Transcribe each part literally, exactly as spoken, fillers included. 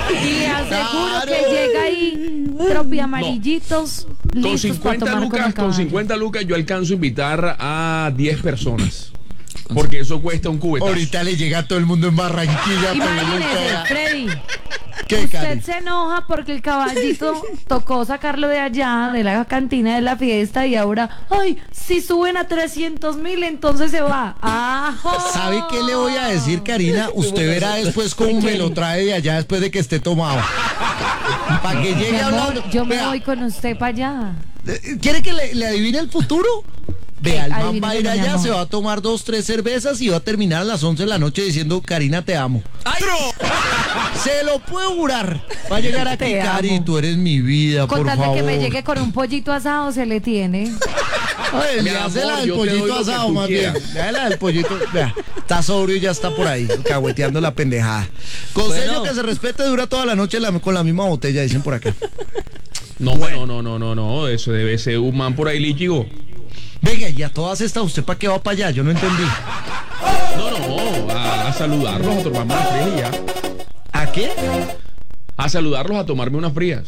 Y aseguro Claro. que llega ahí tropi amarillitos. Con listos cincuenta para tomar lucas, con el con caballo. cincuenta lucas yo alcanzo a invitar a diez personas. Porque eso cuesta un cubetazo. Ahorita le llega a todo el mundo en Barranquilla. Imagínese, Freddy. ¿Qué, Usted Karen? se enoja porque el caballito tocó sacarlo de allá, de la cantina de la fiesta, y ahora, ay, si suben a trescientos mil, entonces se va. ¡Ajo! ¿Sabe qué le voy a decir, Karina? Usted verá después cómo me lo trae de allá después de que esté tomado. Para que llegue Mi amor, hablando. yo me Vea, voy con usted para allá. ¿quiere que le, le adivine el futuro? Vea, el man Adivínelo, va a ir mi allá, amor. se va a tomar dos, tres cervezas y va a terminar a las once de la noche diciendo, Karina, te amo. Se lo puedo jurar. Va a llegar aquí, Te Cari, amo. tú eres mi vida, Con por tal de favor. que me llegue con un pollito asado, se le tiene. Ay, Mi le hace amor, la del yo te doy pollito lo que asado, tú más bien. quieras. Le hace la del pollito. Vea, está sobrio y ya está por ahí, cagüeteando la pendejada. Consejo Bueno. que se respete dura toda la noche la- con la misma botella, dicen por acá. No, no, no, no, no, no. Eso debe ser un man por ahí líquido. Venga, y a todas estas, ¿usted para qué va para allá? Yo no entendí. No, no, a, a saludarlos, a tomarme unas frías y ya. ¿A qué? A saludarlos, a tomarme unas frías.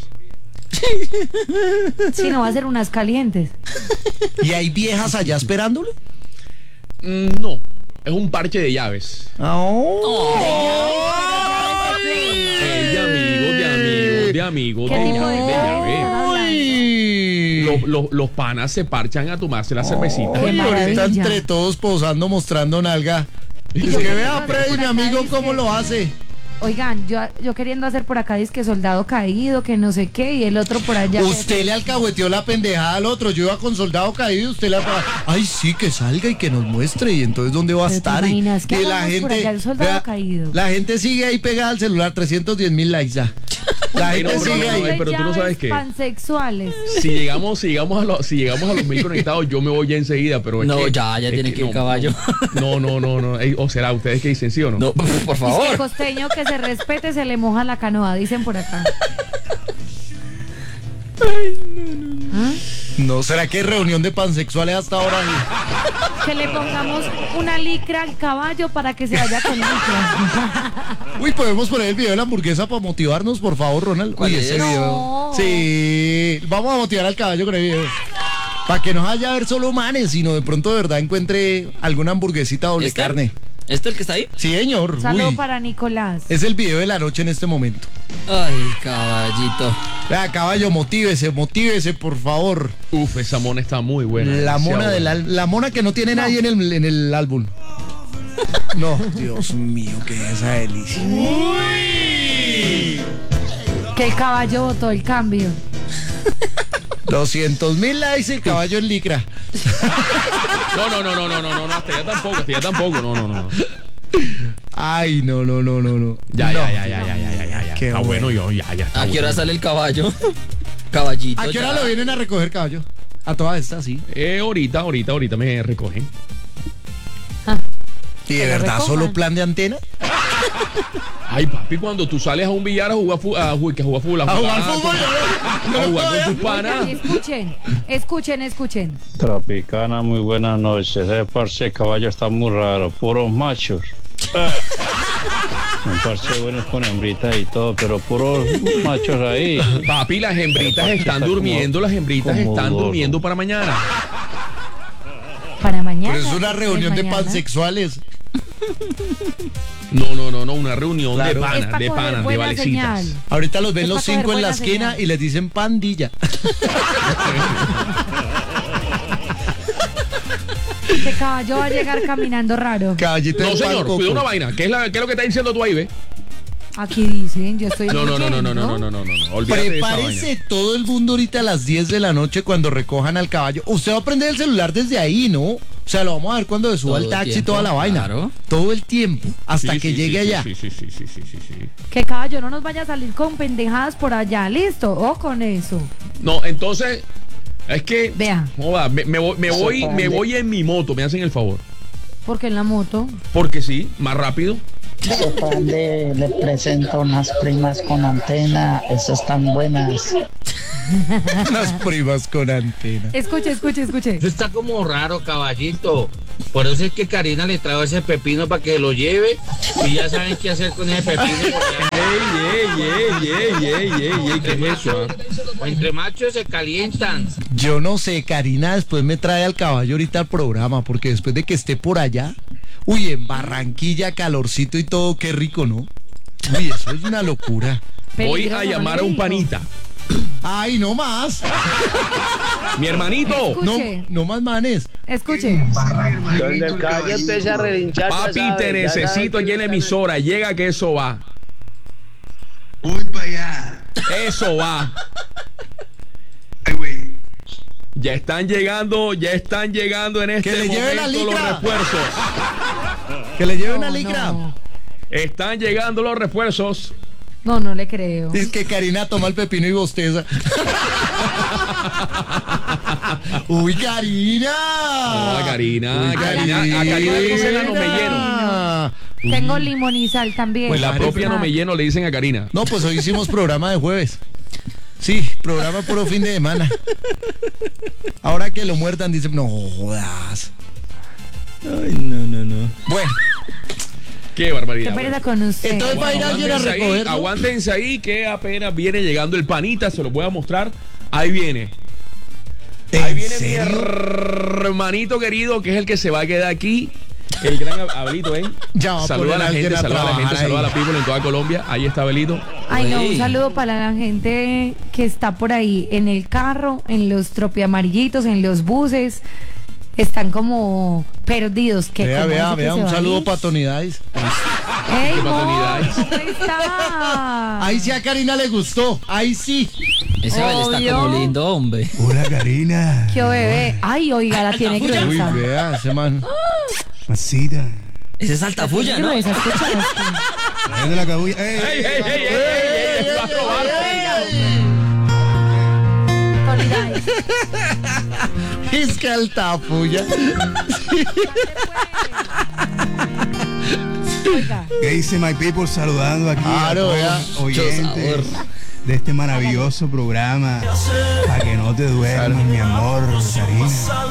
Si no, va a ser unas calientes. ¿Y hay viejas allá esperándolo? Mm, no, es un parche de llaves. Eh, de amigos, de amigos, de amigos, ¿Qué de tipo de llaves, de llaves? llaves. Uy. Los, los, los panas se parchan a tomarse la cervecita. Qué Uy, ahorita maravilla. entre todos posando, mostrando nalga. Es yo que queriendo vea, hacer Freddy, por mi acá, amigo, dice- cómo lo hace. Oigan, yo, yo queriendo hacer por acá, dice que soldado caído, que no sé qué, y el otro por allá. Usted le alcahueteó la pendejada al otro. Yo iba con soldado caído y usted le va. Ay, sí, que salga y que nos muestre. Y entonces, ¿dónde va a Pero te estar? Y- imaginas que y la hagamos por gente. allá el soldado vea, caído. La gente sigue ahí pegada al celular, trescientos diez mil likes ya. La Ay, gente no, pero sigue no, ahí. no, pero tú no sabes qué. Pansexuales. Si llegamos, si llegamos a los, si llegamos a los mil conectados, yo me voy ya enseguida, pero es No, que- ya, ya es tiene que ir no, caballo. No, no, no, no. Ey, o será, ¿ustedes qué dicen, sí o no? No, por Dice que favor. costeño que se respete se le moja la canoa, dicen por acá. ¿Ah? No, ¿será que hay reunión de pansexuales hasta ahora? Que le pongamos una licra al caballo para que se vaya con licra. Uy, podemos poner el video de la hamburguesa para motivarnos, por favor, Ronald. ¿Cuál Uy, es? ese No. video. Sí, vamos a motivar al caballo con el video. Para que no haya a ver solo manes, sino de pronto de verdad encuentre alguna hamburguesita doble ¿Este? carne. ¿Este el que está ahí? Sí, señor. Saludo Uy, para Nicolás. es el video de la noche en este momento. Ay, caballito. Vea, caballo, motívese, motívese, por favor. Uf, esa mona está muy buena. La demasiado mona, del buena. al- la mona que no tiene nadie en el, en el álbum. No, Dios mío, qué es esa delicia. Que el caballo votó el cambio. doscientos mil likes el caballo en licra. No, no, no, no, no, no, no, no, hasta ya tampoco, hasta ya tampoco, no, no, no. no. Ay, no, no, no, no, no. Ya, No. ya, ya, ya, ya, ya, ya, ya, ya. Qué Está bueno, bueno. yo, ya, ya está ¿A qué hora bueno. sale el caballo? Caballito. ¿A qué hora ya. lo vienen a recoger, caballo? A todas estas, sí. Eh, ahorita, ahorita, ahorita me recogen. ¿Y de Que lo verdad recojan. solo plan de antena? Ay, papi, cuando tú sales a un billar a jugar fu- a, jugar, que a jugar fútbol, A jugar con- fútbol, a jugar con tus panas. Escuchen, escuchen, escuchen. Tropicana, muy buenas noches. Ese parche de caballo está muy raro, puros machos. Un parche bueno con hembritas y todo, pero puros machos ahí. Papi, las hembritas Papi, están está como- durmiendo, las hembritas como están gordo. durmiendo para mañana. Para mañana. Pero es una reunión de mañana. pansexuales. No, no, no, no, una reunión Claro. de Es panas, pa' de coger panas, de buena valecitas. señal. Ahorita los ven Es los pa' coger cinco en la buena esquina señal. y les dicen pandilla. Este caballo va a llegar caminando raro. Caballito No, del señor, Palcoco. cuida una vaina. ¿Qué es, la, ¿Qué es lo que está diciendo tú ahí, ve? Aquí dicen, yo estoy No, no, no, no, no, no, no, leyendo. no, no, no, no. Olvídate de esa Prepárese vaina. todo el mundo ahorita a las diez de la noche cuando recojan al caballo. Usted va a prender el celular desde ahí, ¿no? O sea, lo vamos a ver cuando se suba Todo el el taxi y tiempo, toda la vaina. claro. Todo el tiempo, hasta Sí, que sí, llegue sí, allá. Sí, sí, sí, sí, sí, sí, sí. Que caballo no nos vaya a salir con pendejadas por allá, listo, o con eso. No, entonces, es que. Vea. Joda, me, me voy, me voy, me voy en mi moto, me hacen el favor. Porque en la moto. Porque sí, más rápido. Le, le presento unas primas con antena, esas están buenas. Unas primas con antena. Escuche, escuche, escuche. Eso está como raro, caballito. Por eso es que Karina le trajo ese pepino para que lo lleve y ya saben qué hacer con ese pepino. porque- ey, ey, ey, ey, ey, ey, ¿qué es eso? ah? Entre machos se calientan. Yo no sé, Karina después me trae al caballo ahorita al programa, porque después de que esté por allá, uy, en Barranquilla, calorcito y todo, qué rico, ¿no? Uy, eso es una locura. Voy Peligroso, a llamar a un ¿no? panita. Ay, no más. Mi hermanito. No, Escuche. no más manes. Escuche. Donde el caballo empieza a relinchar. ya Papi, sabe, te ya necesito sabe aquí en la emisora. Llega que eso va. Voy para allá. Eso va. Ay, güey. Ya están llegando, ya están llegando en este Que le lleve la momento los licra. refuerzos. Que le lleve No, una licra. no. Están llegando los refuerzos. No, no le creo. Es que Karina toma el pepino y bosteza. Uy, Karina. Ah, Karina, Uy, Karina, a Karina le dicen la no me lleno. Uy. Tengo limón y sal también. Pues la Madre, propia pero- no me lleno le dicen a Karina. No, pues hoy hicimos programa de jueves. Sí, programa puro fin de semana. Ahora que lo muerdan, dicen, no jodas. Ay, no, no, no. Bueno, Qué Qué barbaridad. pereza con usted. entonces va a ir alguien a Aguántense ahí, recogerlo. aguántense ahí que apenas viene llegando el panita, se lo voy a mostrar. Ahí viene. Ahí ¿En viene mi serio? hermanito querido, que es el que se va a quedar aquí. El gran Abelito, ¿eh? Ya va a Saluda a la poner gente, alguien a saluda a la gente, trabajar saluda a la ahí. people en toda Colombia. Ahí está Abelito. Ay, no, un Güey. saludo para la gente que está por ahí en el carro, en los tropiamarillitos, en los buses. Están como perdidos. Que Vea, ¿cómo vea, es que vea, se un va saludo ahí? para Tonidades. ¡Ey, Qué Mor! oportunidades. ¿Cómo está? Ahí sí a Karina le gustó, ahí sí. Ese Abel está Obvio. como lindo, hombre. Hola, Karina. ¡Qué bebé! Ay, oiga, la tiene Uy, gruesa. vea, ese man. Masita. Ese es Altafulla, ¿no? Gruesa, ¿escuchaste? Dale la cabulla. ¡Ey! ¡Ey, ey, ey, ey, ey, ey! ¡Va a robar! Tonidades. Es que altafulla. Oiga, ¿Qué dice my people saludando aquí Claro, a vea. todos los oyentes de este maravilloso programa? Para que no te duermas, mi amor, Karina.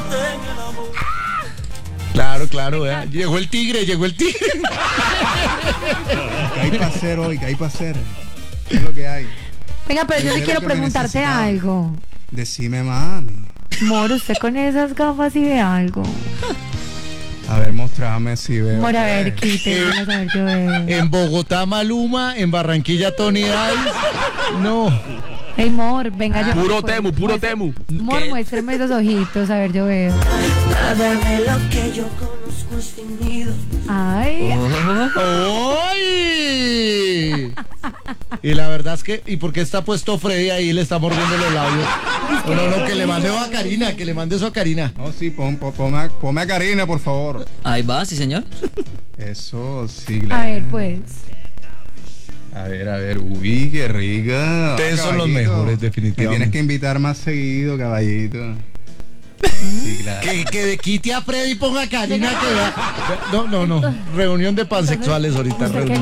Claro, claro, vea. Llegó el tigre, llegó el tigre. ¿Qué hay para hacer hoy? ¿Qué hay para hacer? ¿Qué es lo que hay? venga, pero yo Yo le creo quiero que me preguntarte necesitaba. algo. Decime, mami. Mor, usted con esas gafas y ve algo. A ver, mostrame si veo. Mor, a ver, quite, vamos a ver, yo veo. En Bogotá, Maluma. En Barranquilla, Tonidades. No. Ey, Mor, venga, yo. Puro pues, temu, puro muestre- temu. Mor, muéstrame esos ojitos, a ver, yo veo. Ay, ¡Ay! Y la verdad es que, ¿y por qué está puesto Freddy ahí y le está mordiendo los labios? No, no, no, que le mande a Karina, que le mande eso a Karina. No, sí, pon, pon, ponme, a, ponme a Karina, por favor. Ahí va, sí, señor. Eso, sí. a claro. ver, pues. A ver, a ver. Uy, qué rica. Ustedes son los Caballito, mejores, definitivamente. Me tienes que invitar más seguido, caballito. Sí, claro. Que, que de Kitty a Freddy ponga a Karina que vea. No, no, no. Reunión de pansexuales ahorita. ¿Usted qué reunión.